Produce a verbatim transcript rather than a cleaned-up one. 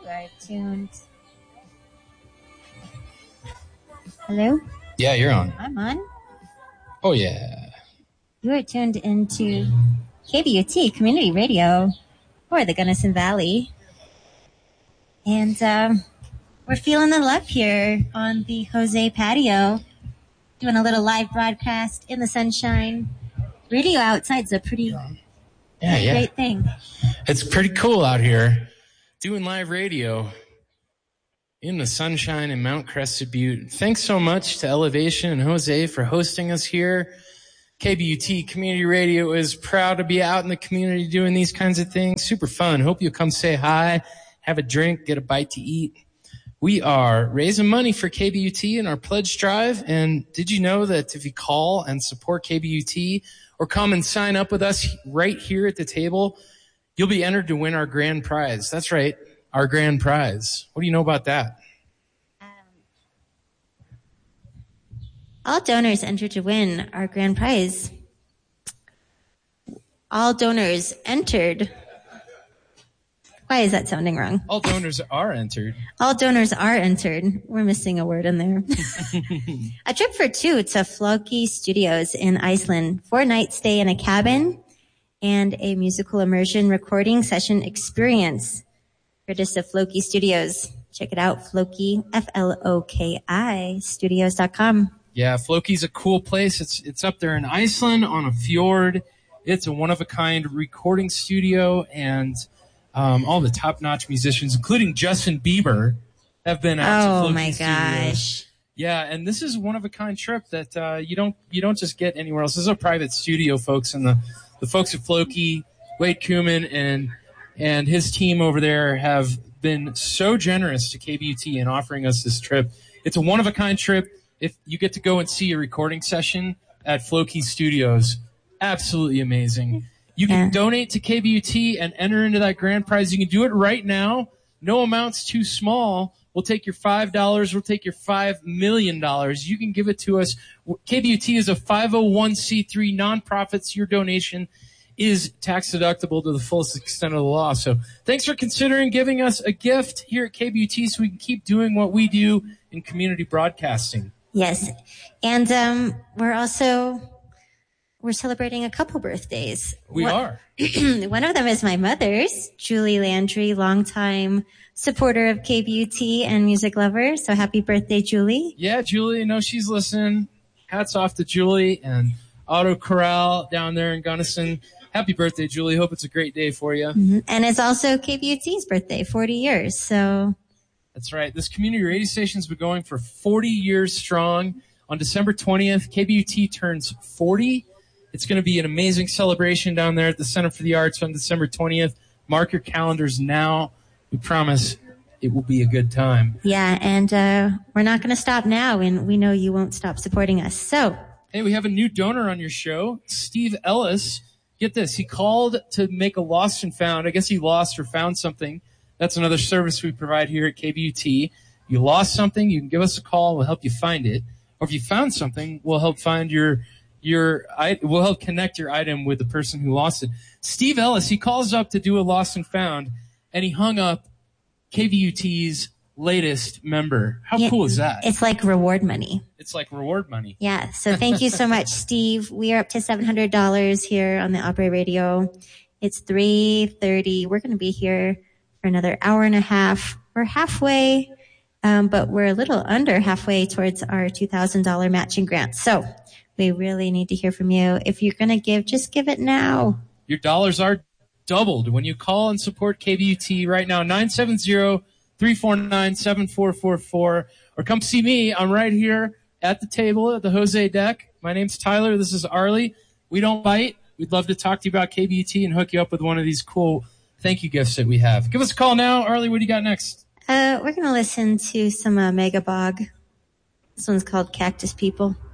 You are tuned. Hello? Yeah, you're on. I'm on. Oh, yeah. You are tuned into K B U T Community Radio for the Gunnison Valley. And um, we're feeling the love here on the Jose patio, doing a little live broadcast in the sunshine. Radio outside's a pretty yeah, yeah. great thing. It's pretty cool out here doing live radio in the sunshine in Mount Crested Butte. Thanks so much to Elevation and Jose for hosting us here. K B U T Community Radio is proud to be out in the community doing these kinds of things. Super fun. Hope you'll come say hi, have a drink, get a bite to eat. We are raising money for K B U T in our pledge drive. And did you know that if you call and support K B U T or come and sign up with us right here at the table, you'll be entered to win our grand prize. That's right, our grand prize. What do you know about that? Um, all donors enter to win our grand prize. All donors entered. Why is that sounding wrong? All donors are entered. All donors are entered. We're missing a word in there. A trip for two to Floki Studios in Iceland. Four-night stay in a cabin and a musical immersion recording session experience. For just at Floki Studios. Check it out, Floki, F L O K I, studios dot com. Yeah, Floki's a cool place. It's it's up there in Iceland on a fjord. It's a one-of-a-kind recording studio, and um, all the top-notch musicians, including Justin Bieber, have been out to Floki Oh, my Studios. gosh. Yeah, and this is one of a kind trip that uh, you don't you don't just get anywhere else. This is a private studio, folks, and the, the folks at Floki, Wade Kuman and and his team over there have been so generous to K B U T in offering us this trip. It's a one of a kind trip. If you get to go and see a recording session at Floki Studios, absolutely amazing. You can Yeah. donate to K B U T and enter into that grand prize. You can do it right now. No amount's too small. We'll take your five dollars. We'll take your five million dollars. You can give it to us. K B U T is a five oh one c three nonprofit. So your donation is tax deductible to the fullest extent of the law. So thanks for considering giving us a gift here at K B U T so we can keep doing what we do in community broadcasting. Yes. And um, we're also, we're celebrating a couple birthdays. We What- are. One of them is my mother's, Julie Landry, longtime supporter of K B U T and music lover. So happy birthday, Julie. Yeah, Julie, I know she's listening. Hats off to Julie and Auto Corral down there in Gunnison. Happy birthday, Julie. Hope it's a great day for you. Mhm. And it's also K B U T's birthday, forty years. So That's right. This community radio station's been going for forty years strong. On December twentieth, K B U T turns forty. It's going to be an amazing celebration down there at the Center for the Arts on December twentieth. Mark your calendars now. We promise it will be a good time. yeah, and uh, we're not going to stop now, and we know you won't stop supporting us. So Hey, we have a new donor on your show, Steve Ellis. Get this. He called to make a lost and found. I guess he lost or found something. That's another service we provide here at K B U T. You lost something, you can give us a call. We'll help you find it. Or if you found something, we'll help find your, your, I- we'll help connect your item with the person who lost it. Steve Ellis, he calls up to do a lost and found, and he hung up K B U T's latest member. How yeah, cool is that? It's like reward money. It's like reward money. Yeah, so thank you so much, Steve. We are up to seven hundred dollars here on the Opry Radio. It's three thirty. We're going to be here for another hour and a half. We're halfway, um, but we're a little under halfway towards our two thousand dollars matching grant. So we really need to hear from you. If you're going to give, just give it now. Your dollars are doubled when you call and support K B U T right now, nine seven zero, three four nine, seven four four four, or come see me. I'm right here at the table at the Jose deck. My name's Tyler. This is Arlie. We don't bite. We'd love to talk to you about K B U T and hook you up with one of these cool thank you gifts that we have. Give us a call now. Arlie, what do you got next? Uh, we're going to listen to some uh, Megabog. This one's called Cactus People.